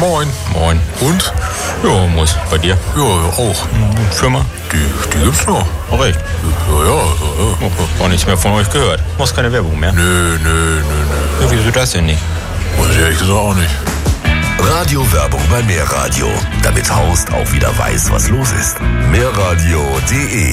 Moin. Moin. Und? Ja, muss. Bei dir? Ja, auch. Firma? Die gibt's noch. Oh, recht. Ja. Auch nichts mehr von euch gehört. Muss keine Werbung mehr. Nö. Ja, wieso das denn nicht? Weiß ich ehrlich gesagt auch nicht. Radiowerbung bei Mehrradio, damit Horst auch wieder weiß, was los ist. Mehrradio.de